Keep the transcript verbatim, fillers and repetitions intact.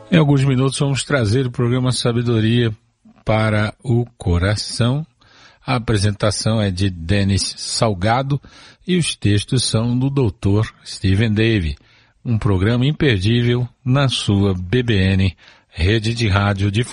Em alguns minutos vamos trazer o programa Sabedoria para o Coração. A apresentação é de Denis Salgado e os textos são do doutor Stephen Davey. Um programa imperdível na sua B B N, Rede de Rádio de